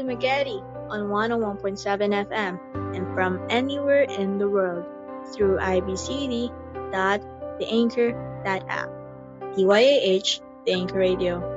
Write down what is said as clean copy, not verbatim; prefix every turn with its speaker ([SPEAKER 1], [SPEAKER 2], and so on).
[SPEAKER 1] Dumaguete on 101.7 FM and from anywhere in the world through ibcd.theanchor.app. DYAH, The Anchor Radio.